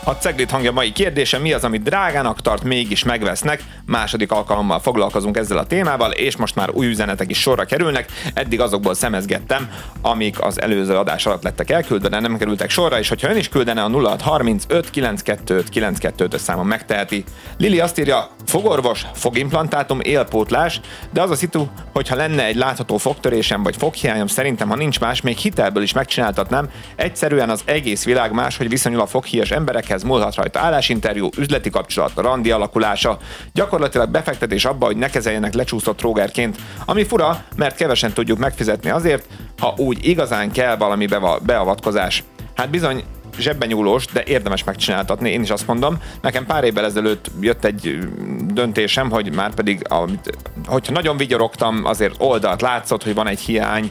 A Cegléd hangja mai kérdése: mi az, amit drágának tart, mégis megvesznek? Második alkalommal foglalkozunk ezzel a témával, és most már új üzenetek is sorra kerülnek. Eddig azokból szemezgettem, amik az előző adás alatt lettek elküldve, de nem kerültek sorra, és hogyha ön is küldene a 0635 925 925-ös számon megteheti. Lili azt írja: fogorvos, fogimplantátum, élpótlás, de az a szitu, hogyha lenne egy látható fogtörésem vagy foghiányom, szerintem, ha nincs más, még hitelből is megcsináltatnám. Egyszerűen az egész világ máshogy viszonyul a foghíjas emberekhez, múlhat rajta állásinterjú, üzleti kapcsolat, randi alakulása, gyakorlatilag befektetés abba, hogy ne kezeljenek lecsúszott trógerként, ami fura, mert kevesen tudjuk megfizetni azért, ha úgy igazán kell valami beavatkozás. Hát bizony, zsebben nyúlós, de érdemes megcsináltatni, én is azt mondom. Nekem pár évvel ezelőtt jött egy döntésem, hogy már pedig, hogyha nagyon vigyorogtam, azért oldalt látszott, hogy van egy hiány,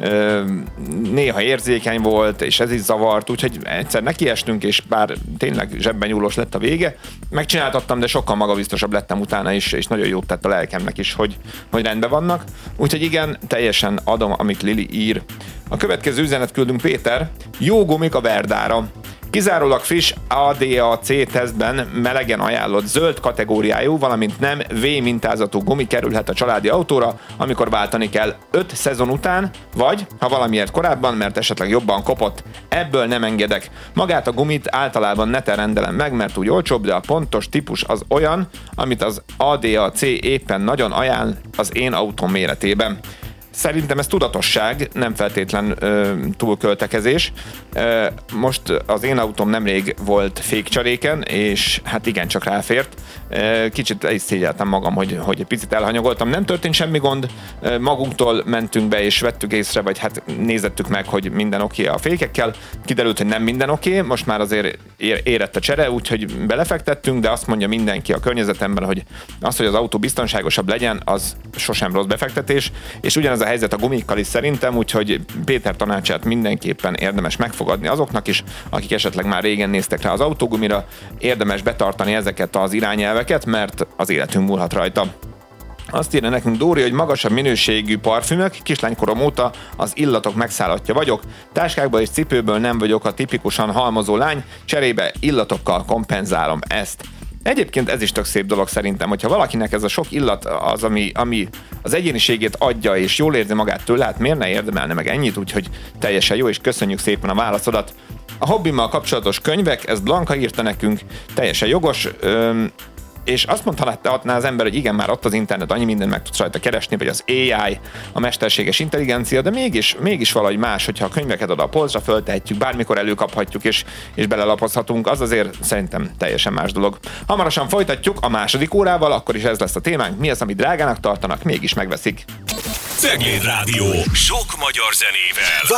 néha érzékeny volt, és ez is zavart, úgyhogy egyszer nekiestünk, és bár tényleg zsebben nyúlós lett a vége, megcsináltattam, de sokkal magabiztosabb lettem utána is, és nagyon jót tett a lelkemnek is, hogy rendben vannak. Úgyhogy igen, teljesen adom, amit Lili ír. A következő üzenet küldünk Péter: jó gumik a Verdára. Kizárólag friss ADAC tesztben melegen ajánlott zöld kategóriájú, valamint nem V mintázatú gumi kerülhet a családi autóra, amikor váltani kell 5 szezon után, vagy ha valamiért korábban, mert esetleg jobban kopott. Ebből nem engedek. Magát a gumit általában neten rendelem meg, mert úgy olcsóbb, de a pontos típus az olyan, amit az ADAC éppen nagyon ajánl az én autóm méretében. Szerintem ez tudatosság, nem feltétlen túlköltekezés. Most az én autóm nemrég volt fékcseréken, és hát igencsak ráfért. Kicsit is szégyeltem magam, hogy egy picit elhanyagoltam. Nem történt semmi gond, magunktól mentünk be, és vettük észre, vagy hát nézettük meg, hogy minden oké a fékekkel. Kiderült, hogy nem minden oké, most már azért érett a csere, úgyhogy belefektettünk, de azt mondja mindenki a környezetemben, hogy az, hogy az autó biztonságosabb legyen, az sosem rossz befektetés, és ugyanez a helyzet a gumikkal is szerintem, úgyhogy Péter tanácsát mindenképpen érdemes megfogadni azoknak is, akik esetleg már régen néztek rá az autógumira, érdemes betartani ezeket az irányelveket, mert az életünk múlhat rajta. Azt írja nekünk Dóri, hogy magasabb minőségű parfümök, kislánykorom óta az illatok megszállottja vagyok, táskákból és cipőből nem vagyok a tipikusan halmozó lány, cserébe illatokkal kompenzálom ezt. Egyébként ez is tök szép dolog szerintem, hogyha valakinek ez a sok illat az, ami az egyéniségét adja, és jól érzi magát tőle, hát miért ne érdemelne meg ennyit, úgyhogy teljesen jó, és köszönjük szépen a válaszodat. A hobbimmal kapcsolatos könyvek, ezt Blanka írta nekünk, teljesen jogos, és azt mondhatná az ember, hogy igen, már ott az internet, annyi mindent meg tudsz rajta keresni, vagy az AI, a mesterséges intelligencia, de mégis valahogy más, hogyha a könyveket oda a polcra föltehetjük, bármikor előkaphatjuk, és belelapozhatunk, az azért szerintem teljesen más dolog. Hamarosan folytatjuk a második órával, akkor is ez lesz a témánk: mi az, ami drágának tartanak, mégis megveszik. Cegléd Rádió. Sok magyar zenével.